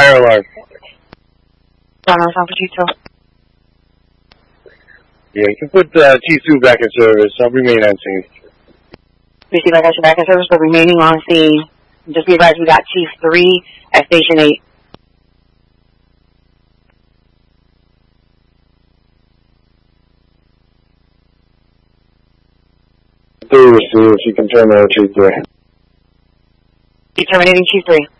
fire alarm. Sound for Chief 2. Yeah, you can put Chief 2 back in service. I'll remain on scene. Receive, I got you back in service, but remaining on scene. Just be advised, we got Chief 3 at Station 8. Receive, if you can terminate Chief 3. Be terminating Chief 3.